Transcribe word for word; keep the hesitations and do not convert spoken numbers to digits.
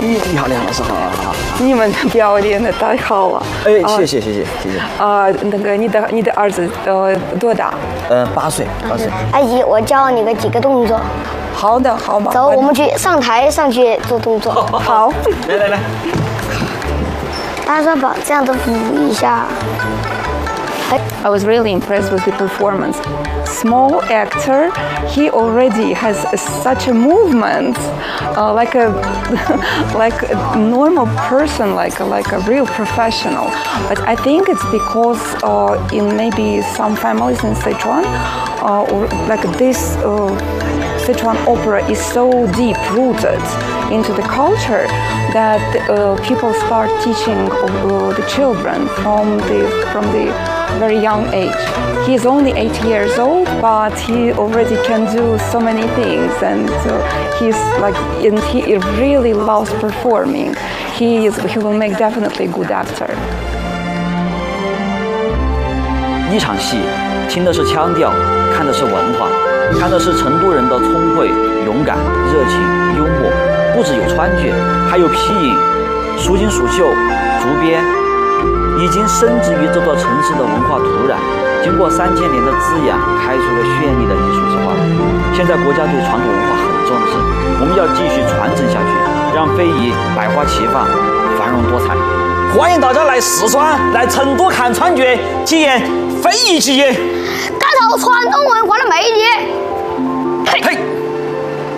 你漂亮，老师好，好，好。 你们表演的太好了。 哎，谢谢，谢谢，谢谢。 啊，那个你的你的儿子呃多大？ 呃，八岁，八岁。 阿姨，我教你个几个动作。 好的，好吧。 走，我们去上台上去做动作。 好。 来来来。 大家把这样的扶一下。 I was really impressed with the performance. Small actor, he already has such a movement, uh, like a like a normal person, like a, like a real professional. But I think it's because uh, in maybe some families in Sichuan, uh, or like this uh, Sichuan opera is so deep rooted into the culture that uh, people start teaching uh, the children from the from the very young age. He is only eight years old, but he already can do so many things, and uh, he's like, and he really loves performing. He is, he will make definitely a good actor. 一场戏，听的是腔调，看的是文化，看的是成都人的聪慧、勇敢、热情、幽默，不只有川剧，还有皮影、蜀锦蜀绣、竹编。 已经深植于这座城市的文化土壤，经过三千年的滋养，开出了绚丽的艺术之花。现在国家对传统文化很重视，我们要继续传承下去，让非遗百花齐放，繁荣多彩。欢迎大家来四川、来成都看川剧，体验非遗技艺， 感受传统文化的魅力。